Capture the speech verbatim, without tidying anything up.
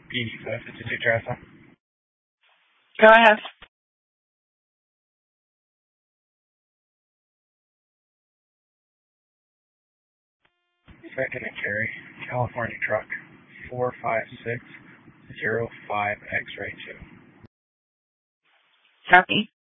P D five fifty-two Travel. Go ahead. Second and carry, California truck, four five six zero five X-ray two. Copy.